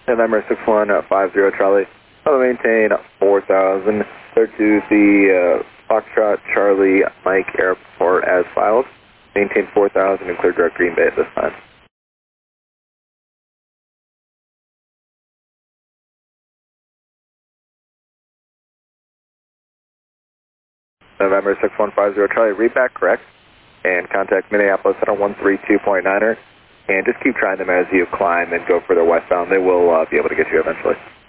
November 6150 Charlie, I'll maintain 4,000, clear to the Foxtrot Charlie Mike Airport as filed. Maintain 4,000 and clear direct Green Bay at this time. November 6150 Charlie, read back correct, and contact Minneapolis Center 132.9er, and just keep trying them as you climb and go further westbound. They will be able to get you eventually.